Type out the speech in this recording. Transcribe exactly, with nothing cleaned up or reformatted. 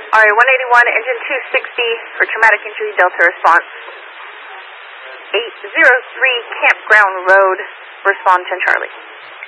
All right, one eighty-one, engine two sixty for traumatic injury, Delta response. eight zero three Campground Road, respond ten Charlie.